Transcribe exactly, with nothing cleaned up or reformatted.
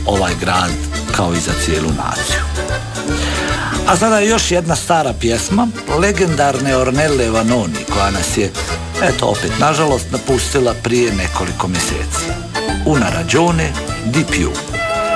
ovaj grad kao i za cijelu naciju. A sada je još jedna stara pjesma legendarne Ornelle Vanoni, koja nas je, eto opet nažalost, napustila prije nekoliko mjeseci. Una ragione di più.